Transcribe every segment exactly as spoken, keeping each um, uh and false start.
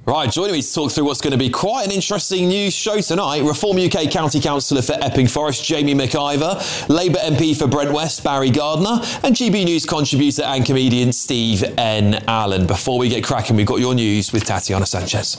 Right, joining me to talk through what's going to be quite an interesting news show tonight, Reform U K County Councillor for Epping Forest, Jamie McIver, Labour M P for Brent West, Barry Gardner, and G B News contributor and comedian Steve N. Allen. Before we get cracking, we've got your news with Tatiana Sanchez.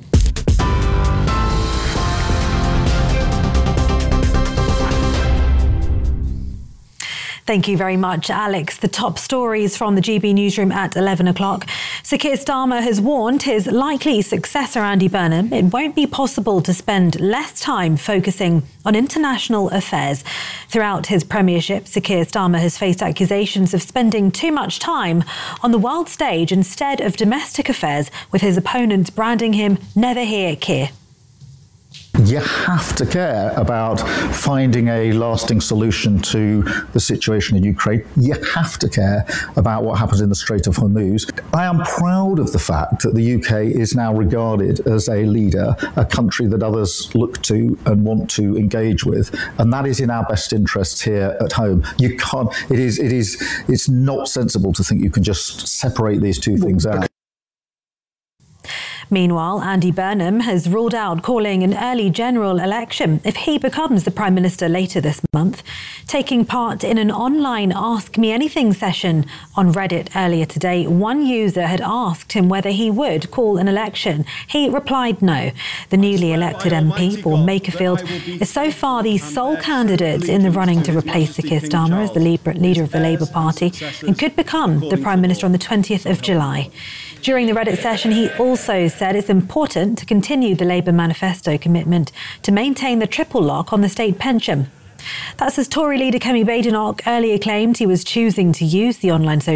Thank you very much, Alex. The top stories from the G B newsroom at eleven o'clock. Sir Keir Starmer has warned his likely successor, Andy Burnham, it won't be possible to spend less time focusing on international affairs. Throughout his premiership, Sir Keir Starmer has faced accusations of spending too much time on the world stage instead of domestic affairs, with his opponents branding him Never Hear Keir. You have to care about finding a lasting solution to the situation in Ukraine. You have to care about what happens in the Strait of Hormuz. I am proud of the fact that the U K is now regarded as a leader, a country that others look to and want to engage with, and that is in our best interests here at home. You can't. It is. It is. It's not sensible to think you can just separate these two things out. Meanwhile, Andy Burnham has ruled out calling an early general election if he becomes the Prime Minister later this month. Taking part in an online Ask Me Anything session on Reddit earlier today, one user had asked him whether he would call an election. He replied no. The newly elected M P for Makerfield is so far the sole candidate in the running to replace Sir Keir Starmer as the leader of the Labour Party and could become the Prime Minister on the twentieth of July. During the Reddit session, he also said it's important to continue the Labour manifesto commitment to maintain the triple lock on the state pension. That's as Tory leader Kemi Badenoch earlier claimed he was choosing to use the online social